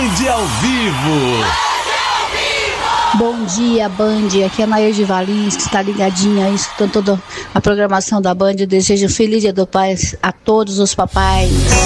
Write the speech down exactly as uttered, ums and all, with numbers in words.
Band ao vivo. Bom dia, Band. Aqui é a Nair de Valins, que está ligadinha aí, escutando toda a programação da Band. Eu desejo um feliz dia do pai a todos os papais.